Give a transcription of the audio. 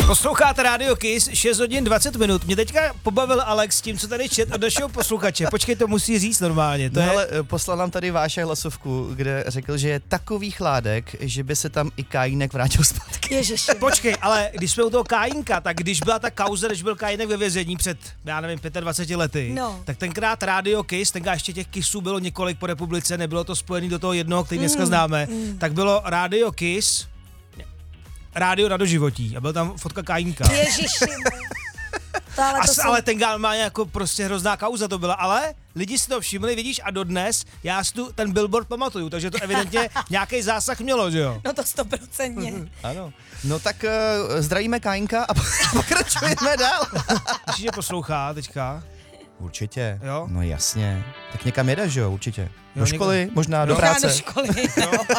Posloucháte Radio Kiss, 6 hodin 20 minut. Mě teďka pobavil Alex s tím, co tady čet od našeho posluchače. Počkej, to musí říct normálně. To no, je... ale poslal nám tady Váša hlasovku, kde řekl, že je takový chládek, že by se tam i Kajínek vrátil zpátky. Ježiši. Počkej, ale když jsme u toho Kajínka, tak když byla ta kauza, když byl Kajínek ve vězení před, já nevím, 25 lety, tak tenkrát Radio Kiss, tenkrát ještě těch Kissů bylo několik po republice, nebylo to spojený do toho jednoho, který dneska známe, tak bylo Radio Kiss, rádio na doživotí a byl tam fotka Kajínka. Ježiši. Ale tenkrát má jako prostě hrozná kauza to byla, ale lidi si to všimli, vidíš, a dodnes já si tu ten billboard pamatuju, takže to evidentně nějaký zásah mělo, že jo? No to 100%. Ano. No tak zdravíme Kajínka a pokračujeme dál. Myslíš, že poslouchá teďka? Určitě. Jo? No jasně. Tak někam jede, že jo, určitě. Jo, Do školy, možná do práce. Do školy. Jo?